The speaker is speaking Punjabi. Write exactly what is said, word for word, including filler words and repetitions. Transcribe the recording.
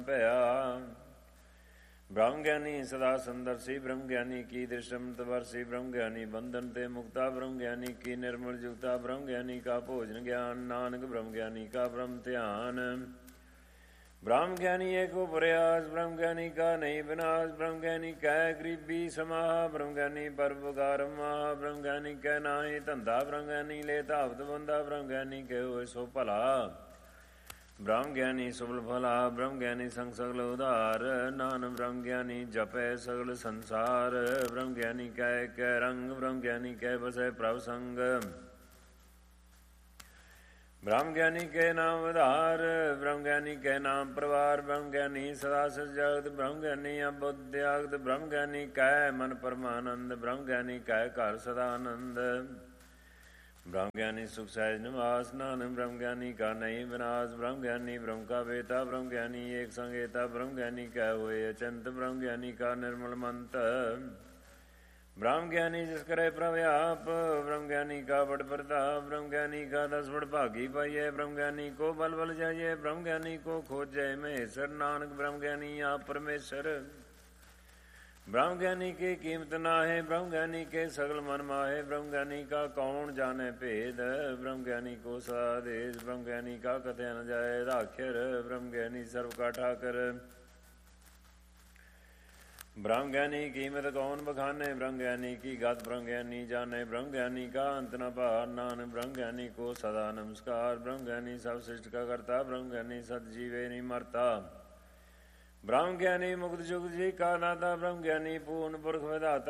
ਭਇਆ। ਬ੍ਰਹਮ ਗਿਆਨੀ ਸਦਾ ਸੰਦਰਸੀ, ਬ੍ਰਹਮ ਗਿਆਨੀ ਕੀ ਦ੍ਰਿਸ਼ਮਤ ਵਰਸੀ, ਬ੍ਰਹਮ ਗਿਆਨੀ ਬੰਧਨ ਤੇ ਮੁਕਤਾ, ਬ੍ਰਹਮ ਗਿਆਨੀ ਕੀ ਨਿਰਮਲ ਜੁਗਤਾ, ਬ੍ਰਹਮ ਗਿਆਨੀ ਕਾ ਭੋਜਨ ਗਿਆਨ, ਨਾਨਕ ਬ੍ਰਹਮ ਗਿਆਨੀ ਕਾ ਬ੍ਰਹਮ ਧਿਆਨ। ਬ੍ਰਹਮ ਗਿਆਨੀ ਏਕੋ ਪ੍ਰਯਾਸ, ਬ੍ਰਹਮ ਗਿਆਨੀ ਕਾ ਨਹੀਂ ਵਿਨਾਸ਼, ਬ੍ਰਹਮ ਗਿਆਨੀ ਕੈ ਗਰੀਬੀ ਸਮਾਹ, ਬ੍ਰਹਮ ਗਿਆਨੀ ਪਰਉਪਕਾਰ ਮਾਹ, ਬ੍ਰਹਮ ਗਿਆਨੀ ਕੈ ਨਾਹੀ ਧੰਦਾ, ਬ੍ਰਹਮ ਗਿਆਨੀ ਲੈ ਧਾਵਤ ਬੰਦਾ, ਬ੍ਰਹਮ ਗਿਆਨੀ ਕੈ ਹੋਏ ਸੋ ਭਲਾ। ਬ੍ਰਹਮ ਗਿਆਨੀ ਸੁਬਲ ਭਲਾ, ਬ੍ਰਹਮ ਗਿਆਨੀ ਸੰਗ ਸਗਲ ਉਧਾਰ, ਨਾਨਕ ਬ੍ਰਹਮ ਗਿਆਨੀ ਜਪੈ ਸਗਲ ਸੰਸਾਰ। ਬ੍ਰਹਮ ਗਿਆਨੀ ਕੈ ਕੈ ਰੰਗ, ਬ੍ਰਹਮ ਗਿਆਨੀ ਕੈ ਬਸੈ ਪ੍ਰਭ ਸੰਗ, ਬ੍ਰਹਮ ਗਿਆਨੀ ਕੇ ਨਾਮ ਆਧਾਰ, ਬ੍ਰਹਮ ਗਿਆਨੀ ਕੇ ਨਾਮ ਪਰਵਾਰ, ਬ੍ਰਹਮ ਗਿਆਨੀ ਸਦਾ ਸਚ ਜਗਤ, ਬ੍ਰਹਮ ਗਿਆਨੀ ਅਬੁੱਧ ਤਿਆਗਤ, ਬ੍ਰਹਮ ਗਿਆਨੀ ਕੈ ਮਨ ਪਰਮਾਨੰਦ, ਬ੍ਰਹਮ ਗਿਆਨੀ ਕੈ ਘਰ ਸਦਾ ਆਨੰਦ। ਬ੍ਰਹਮ ਗਿਆਨੀ ਸੁਖ ਸਹਿਜ ਨਿਵਾਸ, ਨਾਨਕ ਬ੍ਰਹਮ ਗਿਆਨੀ ਕਾ ਨਹੀਂ ਵਿਨਾਸ਼, ਬ੍ਰਹਮ ਗਿਆਨੀ ਬ੍ਰਹਮ ਕਾ ਵੇਤਾ, ਬ੍ਰਹਮ ਗਿਆਨੀ ਏਕ ਸੰਗੇਤਾ, ਬ੍ਰਹਮ ਗਿਆਨੀ ਕੈ ਹੋਏ ਅਚੰਤ, ਬ੍ਰਹਮ ਗਿਆਨੀ ਕਾ ਨਿਰਮਲ ਮੰਤ। ਬ੍ਰਹਮ ਗਿਆਨੀ ਜਿਸ ਕਰੇ ਪ੍ਰਭ ਆਪ, ਬ੍ਰਹਮ ਗਿਆਨੀ ਕਾ ਬੜ ਪ੍ਰਤਾਪ, ਬ੍ਰਹਮ ਗਿਆਨੀ ਕਾ ਦਸ ਬੜ ਭਾਗੀ ਪਾਈਐ, ਬ੍ਰਹਮ ਗਿਆਨੀ ਕੋ ਬਲ ਬਲ ਜਾਈਐ, ਬ੍ਰਹਮ ਗਿਆਨੀ ਕੋ ਖੋਜੈ ਮਹੇਸ਼ਰ, ਨਾਨਕ ਬ੍ਰਹਮ ਗਿਆਨੀ ਆਪ ਪਰਮੇਸ਼ਰ। ਬ੍ਰਹਮ ਗਿਆਨੀ ਕੀ ਕੀਮਤ ਨਾਹੈ, ਬ੍ਰਹਮ ਗਿਆਨੀ ਕੇ ਸਗਲ ਮਨ ਮਾਹੇ, ਬ੍ਰਹਮ ਗਿਆਨੀ ਕਾ ਕੌਣ ਜਾਣੈ ਭੇਦ, ਬ੍ਰਹਮ ਗਿਆਨੀ ਕੋ ਸਦਾ ਆਦੇਸ, ਬ੍ਰਹਮ ਗਿਆਨੀ ਕਾ ਕਥਿਆ ਨ ਜਾਏ ਰਾਖਿਰ, ਬ੍ਰਹਮ ਗਿਆਨੀ ਸਰਬ ਕਾ ਠਾਕਰ। ਬ੍ਰਹਮ ਗਿਆਨੀ ਕੀਮਤ ਕੌਣ ਬਖਾਨੇ, ਬ੍ਰਹਮ ਗਿਆਨੀ ਕੀ ਗਤ ਬ੍ਰਹਮ ਗਿਆਨੀ ਜਾਣੇ, ਬ੍ਰਹਮ ਗਿਆਨੀ ਕਾ ਅੰਤ ਨ ਭਾਰ, ਨਾਨਕ ਬ੍ਰਹਮ ਗਿਆਨੀ ਕੋ ਸਦਾ ਨਮਸਕਾਰ। ਬ੍ਰਹਮ ਗਿਆਨੀ ਸਭ ਸ੍ਰਿਸ਼ਟ ਕਾ ਕਰਤਾ, ਬ੍ਰਹਮ ਗਿਆਨੀ ਸਤ ਜੀਵੇ ਨਹੀਂ ਮਰਤਾ, ਬ੍ਰਹਮ ਗਿਆਨੀ ਮੁਕਤ ਜੁਗਤ ਜੀ ਕਾ ਦਾਤਾ, ਬ੍ਰਹਮ ਗਿਆਨੀ ਪੂਰਨ ਪੁਰਖ ਵਿਧਾਤਾ,